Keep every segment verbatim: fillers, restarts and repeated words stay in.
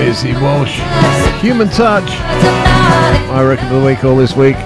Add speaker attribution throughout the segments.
Speaker 1: Daisy Walsh, Human Touch. I reckon of the week all this week.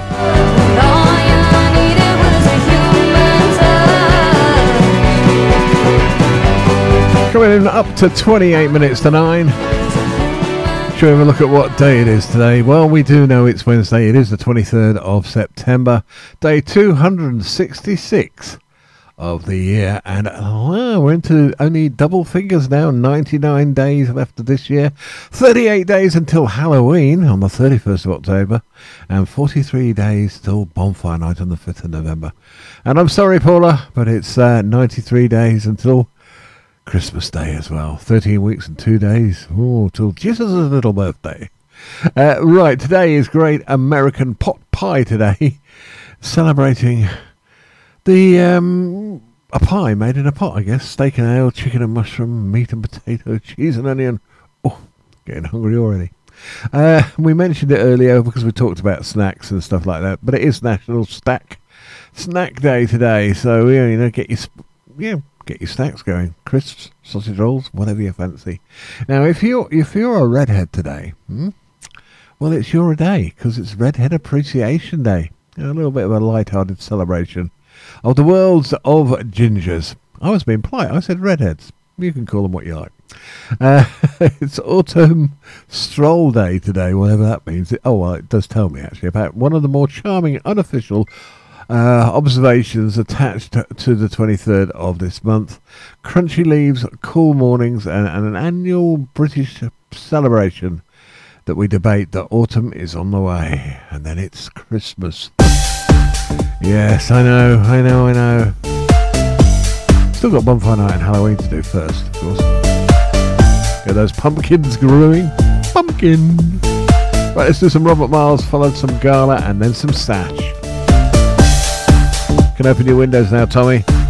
Speaker 1: Coming in up to twenty-eight minutes to nine. Shall we have a look at what day it is today? Well, we do know it's Wednesday. It is the twenty-third of September, day two hundred sixty-six of the year, and oh, we're into only double figures now. ninety-nine days left of this year, thirty-eight days until Halloween on the thirty-first of October, and forty-three days till Bonfire Night on the fifth of November. And I'm sorry, Paula, but it's uh, ninety-three days until Christmas Day as well. thirteen weeks and two days. Oh, till Jesus' little birthday. Uh, right, today is Great American Pot Pie Today, celebrating the um, a pie made in a pot, I guess. Steak and ale, chicken and mushroom, meat and potato, cheese and onion. Oh, getting hungry already. Uh, we mentioned it earlier because we talked about snacks and stuff like that, but it is National Stack Snack Day today, so yeah, you know, get your sp- yeah. Get your snacks going. Crisps, sausage rolls, whatever you fancy. Now, if you're, if you're a redhead today, hmm, well, it's your day, because it's Redhead Appreciation Day. A little bit of a light-hearted celebration of the worlds of gingers. I was being polite. I said redheads. You can call them what you like. Uh, it's Autumn Stroll Day today, whatever that means. It, oh, well, it does tell me, actually, about one of the more charming, unofficial Uh, observations attached to the twenty-third of this month. Crunchy leaves, cool mornings, and, and an annual British celebration that we debate that autumn is on the way. And then it's Christmas. Yes, I know, I know, I know. Still got Bonfire Night and Halloween to do first, of course. Get those pumpkins growing. Pumpkin! Right, let's do some Robert Miles, followed some Gala, and then some Satch. Can open your windows now, Tommy.